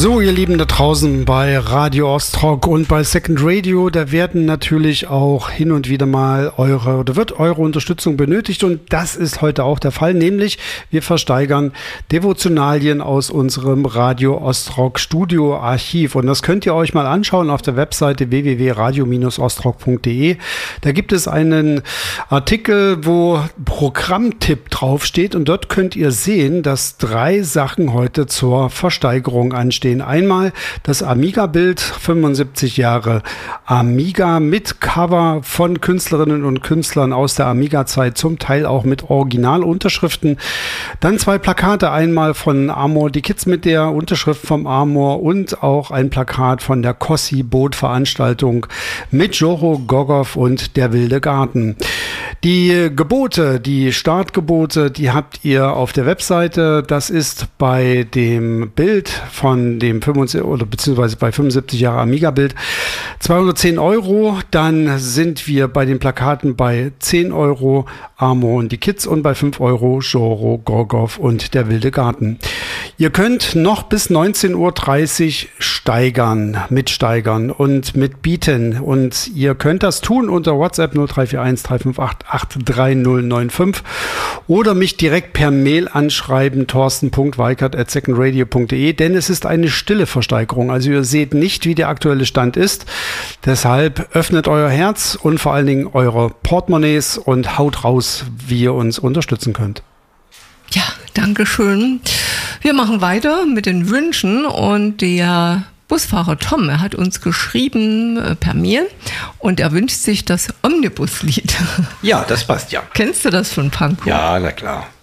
So, ihr Lieben da draußen bei Radio Ostrock und bei Second Radio, da werden natürlich auch hin und wieder mal wird eure Unterstützung benötigt, und das ist heute auch der Fall, nämlich wir versteigern Devotionalien aus unserem Radio Ostrock Studio Archiv, und das könnt ihr euch mal anschauen auf der Webseite www.radio-ostrock.de. Da gibt es einen Artikel, wo Programmtipp draufsteht, und dort könnt ihr sehen, dass 3 Sachen heute zur Versteigerung anstehen. Einmal das Amiga-Bild, 75 Jahre Amiga mit Cover von Künstlerinnen und Künstlern aus der Amiga-Zeit, zum Teil auch mit Originalunterschriften. Dann 2 Plakate, einmal von Amor die Kids mit der Unterschrift vom Amor und auch ein Plakat von der Kossi-Boot-Veranstaltung mit Joro Gogov und der wilde Garten. Die Gebote, die Startgebote, die habt ihr auf der Webseite. Das ist bei dem Bild von dem 75 Jahre Amiga-Bild 210 €. Dann sind wir bei den Plakaten bei 10 €, Amor und die Kids, und bei 5 € Joro Gogov und der wilde Garten. Ihr könnt noch bis 19:30 Uhr mitsteigern und mitbieten, und ihr könnt das tun unter WhatsApp 0341 358 83095 oder mich direkt per Mail anschreiben, torsten.weikert@secondradio.de, denn es ist eine stille Versteigerung, also ihr seht nicht, wie der aktuelle Stand ist. Deshalb öffnet euer Herz und vor allen Dingen eure Portemonnaies und haut raus, wie ihr uns unterstützen könnt. Ja, danke schön. Wir machen weiter mit den Wünschen, und der Busfahrer Tom, er hat uns geschrieben per Mail, und er wünscht sich das Omnibuslied. Ja, das passt ja. Kennst du das von Pankow? Ja, na klar.